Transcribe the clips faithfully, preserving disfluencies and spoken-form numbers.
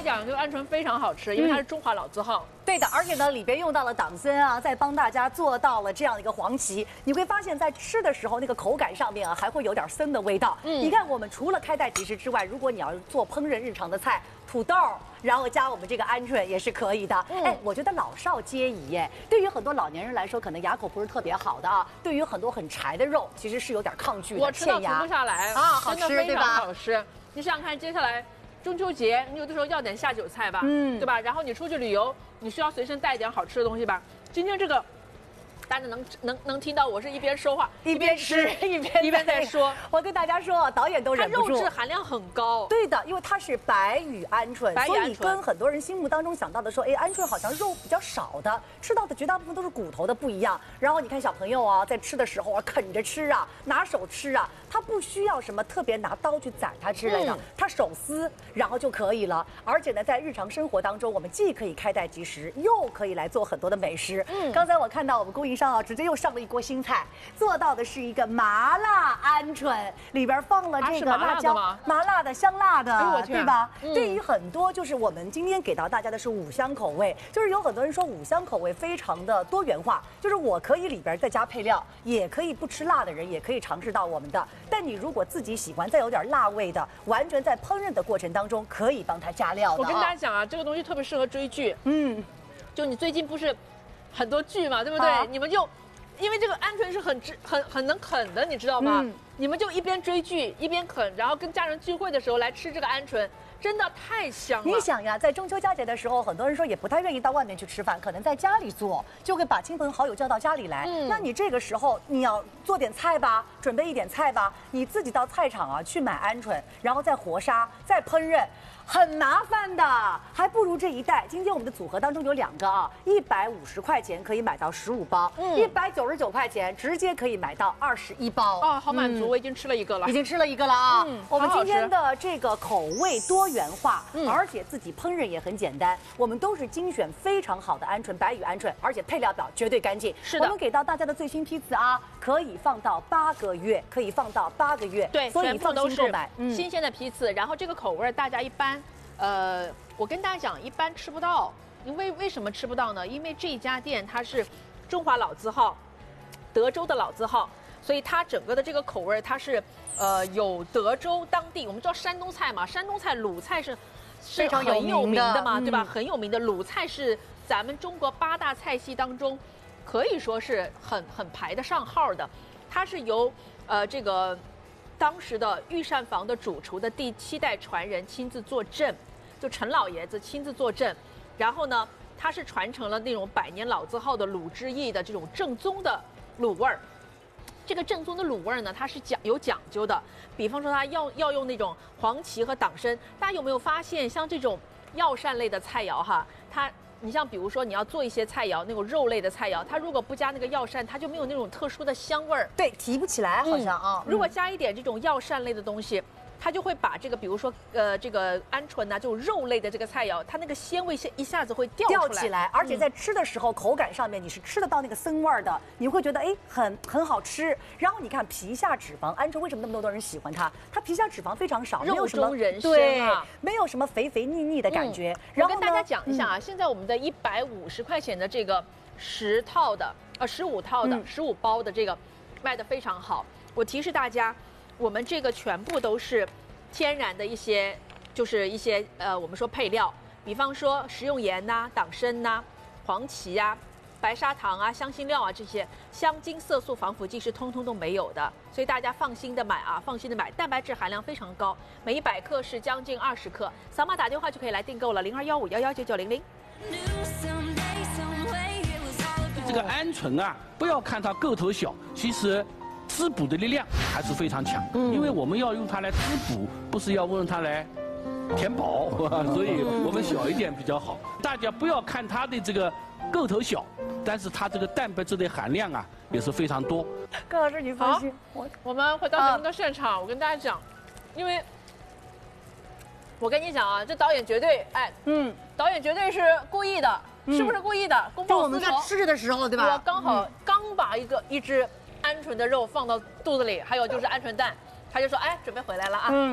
讲，这个鹌鹑非常好吃，因为它是中华老字号。 对的，而且呢，里边用到了党参啊，再帮大家做到了这样一个黄芪。你会发现在吃的时候，那个口感上面啊，还会有点参的味道。嗯，你看，我们除了开袋即食之外，如果你要做烹饪日常的菜，土豆，然后加我们这个鹌鹑也是可以的。嗯、哎，我觉得老少皆宜耶。对于很多老年人来说，可能牙口不是特别好的啊，对于很多很柴的肉，其实是有点抗拒的。 我吃到停不下来啊，好吃对吧？好吃。你想想看，接下来。中秋节，你有的时候要点下酒菜吧，嗯，对吧？然后你出去旅游，你需要随身带一点好吃的东西吧。今天这个，大家能能能听到我是一边说话一边吃一边一边在说。 我跟大家说，导演都忍不住。 它肉质含量很高。 对的，因为它是白羽鹌鹑，所以跟很多人心目当中想到的说，哎，鹌鹑好像肉比较少的，吃到的绝大部分都是骨头的不一样。然后你看小朋友啊，在吃的时候啊，啃着吃啊，拿手吃啊。它不需要什么特别拿刀去宰它之类的，嗯、它手撕然后就可以了。而且呢，在日常生活当中，我们既可以开袋即食，又可以来做很多的美食。嗯，刚才我看到我们供应商啊，直接又上了一锅新菜，做到的是一个麻辣鹌鹑，里边放了这个辣椒， 麻, 麻辣的、香辣的， 哎、 对吧？嗯、对于很多就是我们今天给到大家的是五香口味，就是有很多人说五香口味非常的多元化，就是我可以里边再加配料，也可以不吃辣的人也可以尝试到我们的。但你如果自己喜欢再有点辣味的，完全在烹饪的过程当中可以帮它加料的。 我跟大家讲啊，这个东西特别适合追剧。嗯，就你最近不是很多剧嘛，对不对？啊、你们就因为这个鹌鹑是很很很能啃的，你知道吗？嗯、你们就一边追剧一边啃，然后跟家人聚会的时候来吃这个鹌鹑。真的太香了！ 你想呀，在中秋佳节的时候，很多人说也不太愿意到外面去吃饭，可能在家里做，就会把亲朋好友叫到家里来。嗯，那你这个时候你要做点菜吧，准备一点菜吧，你自己到菜场啊去买鹌鹑，然后再活杀，再烹饪。很麻烦的，还不如这一袋。今天我们的组合当中有两个啊，一百五十块钱可以买到十五包，一百九十九块钱直接可以买到二十一包。 哦，好满足，嗯、我已经吃了一个了， 已经吃了一个了啊。嗯，我们今天的这个口味多元化，嗯、而且自己烹饪也很简单。我们都是精选非常好的鹌鹑，白羽鹌鹑，而且配料表绝对干净。 是的， 我们给到大家的最新批次啊，可以放到八个月，可以放到八个月。 对， 所以放心购买， 嗯、新鲜的批次。然后这个口味大家一般。呃，我跟大家讲，一般吃不到，因为为什么吃不到呢？因为这家店它是中华老字号，德州的老字号，所以它整个的这个口味它是呃有德州当地，我们知道山东菜嘛，山东菜鲁菜是非常很有名的嘛， 嗯、 对吧？很有名的鲁菜是咱们中国八大菜系当中，可以说是很很排得上号的，它是由呃这个。当时的御膳房的主厨的第七代传人亲自坐镇，就陈老爷子亲自坐镇，然后呢，他是传承了那种百年老字号的卤汁意的这种正宗的卤味儿。这个正宗的卤味儿呢，它是讲有讲究的，比方说它要要用那种黄芪和党参。大家有没有发现，像这种药膳类的菜肴哈，它。你像比如说你要做一些菜肴，那种肉类的菜肴，它如果不加那个药膳，它就没有那种特殊的香味儿。 对，提不起来好像啊。 嗯、如果加一点这种药膳类的东西，它就会把这个，比如说呃这个鹌鹑呐、啊，这种肉类的这个菜肴，它那个鲜味一下子会掉出来掉起来，而且在吃的时候、嗯、口感上面你是吃得到那个参味儿的，你会觉得哎很很好吃。然后你看皮下脂肪，鹌鹑为什么那么多人喜欢它？它皮下脂肪非常少，没有什么肉中人参啊，没有什么肥肥腻腻的感觉。嗯、 然后我跟大家讲一下啊，嗯、现在我们的一百五十块钱的这个十套的呃十五套的十五、嗯、包的这个卖得非常好。我提示大家，我们这个全部都是天然的一些，就是一些呃我们说配料，比方说食用盐呐、啊、党参呐、啊、黄芪呀、啊、白砂糖啊、香辛料啊，这些香精、色素、防腐剂是通通都没有的，所以大家放心的买啊，放心的买，蛋白质含量非常高，每一百克是将近二十克，扫码打电话就可以来订购了，零二幺五幺幺九九零零。 这个鹌鹑啊，不要看它个头小，其实滋补的力量还是非常强。嗯，因为我们要用它来滋补，不是要用它来填饱，所以我们小一点比较好。大家不要看它的这个个头小，但是它这个蛋白质的含量啊也是非常多。 高老师，你放心， 我我们回到咱们的现场，啊、我跟大家讲，因为我跟你讲啊，这导演绝对哎，嗯，导演绝对是故意的。是不是故意的？公报私仇。 我们在吃的时候，对吧？ 我刚好、嗯、刚把一个一只鹌鹑的肉放到肚子里，还有就是鹌鹑蛋，他就说：“哎，准备回来了啊。”嗯，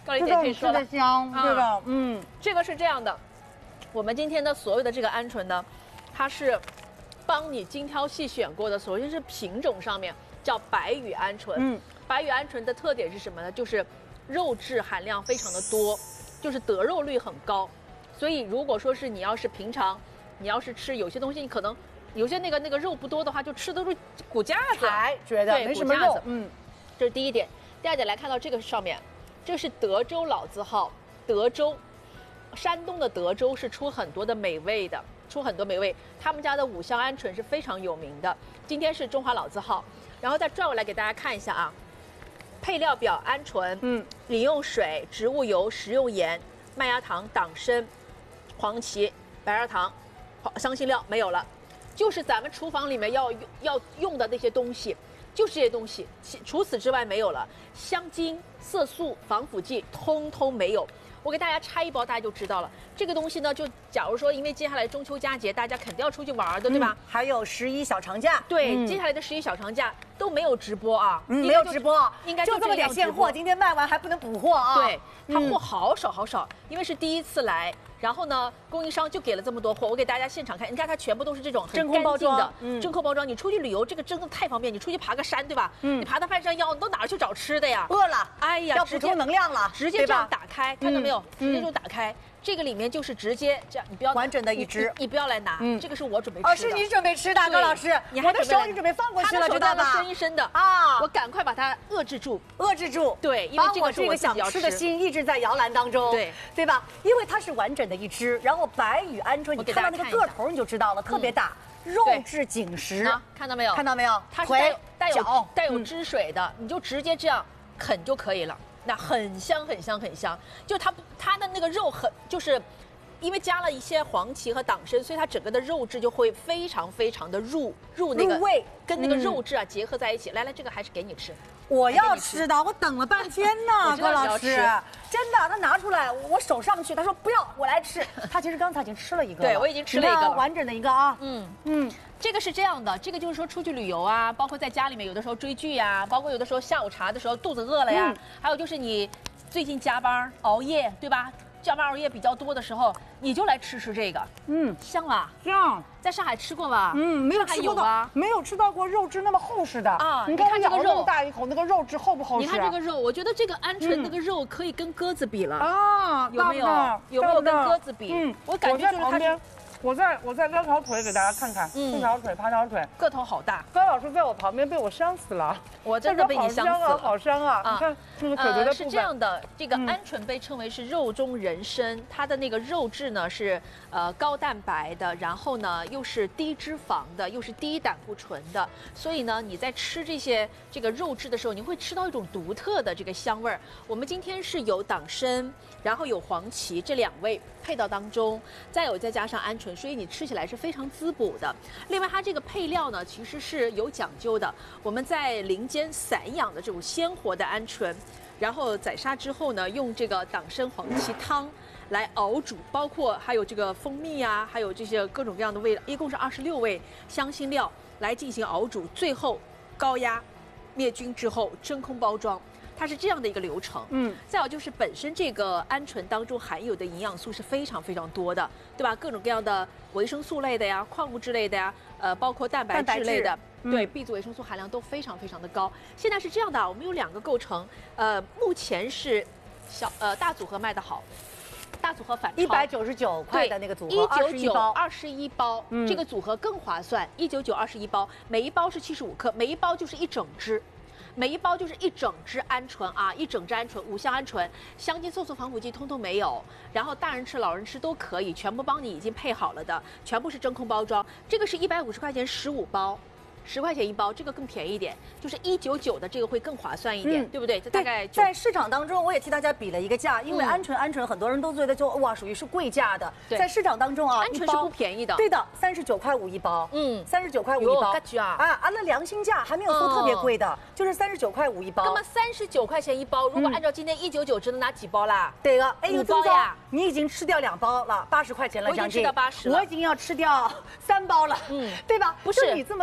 高丽姐可以说了， 吃的香，对吧？嗯， 这个是这样的，我们今天的所有的这个鹌鹑呢，它是帮你精挑细选过的，首先是品种上面叫白羽鹌鹑。嗯，白羽鹌鹑的特点是什么呢？就是肉质含量非常的多，就是得肉率很高。所以如果说是你要是平常，你要是吃有些东西，你可能有些那个那个肉不多的话，就吃的都是骨架子， 还觉得没什么肉。嗯， 这是第一点。第二点来看到这个上面，这是德州老字号，德州，山东的德州是出很多的美味的，出很多美味。他们家的五香鹌鹑是非常有名的。今天是中华老字号，然后再转过来给大家看一下啊，配料表：鹌鹑，嗯，饮用水、植物油、食用盐、麦芽糖、党参、黄芪、白砂糖、香辛料，没有了，就是咱们厨房里面要要用的那些东西。就是这些东西，除此之外没有了。香精、色素、防腐剂，通通没有。我给大家拆一包，大家就知道了。这个东西呢，就假如说，因为接下来中秋佳节，大家肯定要出去玩的，对吧？ 嗯、还有十一小长假。 对，嗯、接下来的十一小长假都没有直播啊， 嗯、没有直播， 应该就这么点现货，今天卖完还不能补货啊。 对，它货好少好少，因为是第一次来。然后呢，供应商就给了这么多货，我给大家现场看，你看它全部都是这种很干净的嗯、 真空包装。你出去旅游，这个真的太方便。你出去爬个山，对吧？嗯，你爬到半山腰，你都哪儿去找吃的呀？ 饿了， 哎呀， 要补充能量了， 直接这样打开，看到没有？直接就打开。这个里面就是直接这样，你不要完整的一只， 你不要来拿，嗯，这个是我准备吃的。 哦，是你准备吃的，高老师，我的手已经准备放过去了，知道吧？ 深一深的啊，我赶快把它遏制住， 遏制住， 对，因为这个是我想吃的心抑制在摇篮当中， 对， 对吧？因为它是完整的一只，然后白羽鹌鹑，你看到那个个头你就知道了，特别大，肉质紧实， 看到没有？ 看到没有？ 它是带带有带有汁水的，你就直接这样啃就可以了，那很香很香很香，就它它的那个肉很就是。因为加了一些黄芪和党参，所以它整个的肉质就会非常非常的入入那个味， 跟那个肉质啊结合在一起。来来，这个还是给你吃， 我要吃的，我等了半天呢，高老师，真的，他拿出来，我手上去，他说不要，我来吃。他其实刚才已经吃了一个， 对我已经吃了一个了， 完整的一个啊， 嗯嗯，这个是这样的，这个就是说出去旅游啊，包括在家里面有的时候追剧呀，包括有的时候下午茶的时候肚子饿了呀，还有就是你最近加班熬夜，对吧？加班熬夜比较多的时候，你就来吃吃这个，嗯，香吧？ 香， 在上海吃过吧？ 嗯，没有吃过吧？没有吃到过肉质那么厚实的啊！你看这个肉大一口，那个肉质厚不厚实？ 你看这个肉，我觉得这个鹌鹑那个肉可以跟鸽子比了啊！有没有？有没有跟鸽子比？嗯，我感觉就是它是。 我再我再撩条腿给大家看看，这条腿爬条腿， 个头好大。 高老师在我旁边被我香死了， 我真的被你香死了， 好香啊！你看这个腿腿的部分。 是这样的，这个鹌鹑被称为是肉中人参，它的那个肉质呢是呃高蛋白的，然后呢又是低脂肪的，又是低胆固醇的，所以呢你在吃这些这个肉质的时候，你会吃到一种独特的这个香味儿。我们今天是有党参，然后有黄芪这两味配到当中，再有再加上鹌鹑。所以你吃起来是非常滋补的。另外，它这个配料呢，其实是有讲究的。我们在林间散养的这种鲜活的鹌鹑，然后宰杀之后呢，用这个党参黄芪汤来熬煮，包括还有这个蜂蜜啊，还有这些各种各样的味道，一共是二十六味香辛料来进行熬煮，最后高压灭菌之后真空包装。它是这样的一个流程，嗯，再有就是本身这个鹌鹑当中含有的营养素是非常非常多的，对吧？各种各样的维生素类的呀、矿物质类的呀，呃，包括蛋白质类的，对 ，B 族维生素含量都非常非常的高。现在是这样的，我们有两个构成，呃，目前是小呃大组合卖得好。大组合反超一百九十九块的那个组合， 一九九二十一包，嗯，这个组合更划算，一九九二十一包，每一包是七十五克，每一包就是一整只。每一包就是一整只鹌鹑啊，一整只鹌鹑，五香鹌鹑，香精、色素、防腐剂通通没有，然后大人吃、老人吃都可以，全部帮你已经配好了的，全部是真空包装。这个是一百五十块钱十五包。十块钱一包，这个更便宜一点，就是一九九的这个会更划算一点，嗯、对不对？这大概在市场当中，我也替大家比了一个价，因为鹌鹑鹌鹑很多人都觉得就哇属于是贵价的，在市场当中啊， 鹌鹑是不便宜的， 对的，三十九块五一包，嗯，三十九块五一包， 啊啊，按了良心价，还没有说特别贵的，哦、就是三十九块五一包。 那么三十九块钱一包，如果按照今天一九九，只能拿几包啦？ 对了，哎， 五包呀， 你已经吃掉两包了，八十块钱了， 将近吃到八十， 我已经要吃掉三包了，嗯，对吧？ 不是你这么算下来。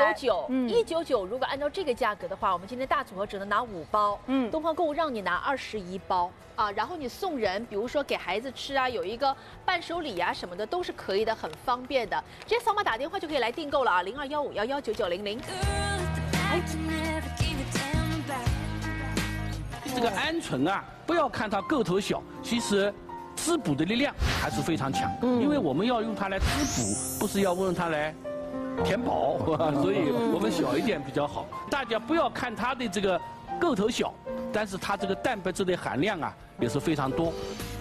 九，一九九。如果按照这个价格的话，我们今天大组合只能拿五包。嗯，东方购物让你拿二十一包啊，然后你送人，比如说给孩子吃啊，有一个伴手礼啊什么的都是可以的，很方便的。直接扫码打电话就可以来订购了啊，零二幺五幺幺九九零零。哎。 这个鹌鹑啊，不要看它个头小，其实滋补的力量还是非常强。嗯，因为我们要用它来滋补，不是要用它来填饱，所以我们小一点比较好。大家不要看它的这个个头小，但是它这个蛋白质的含量啊也是非常多。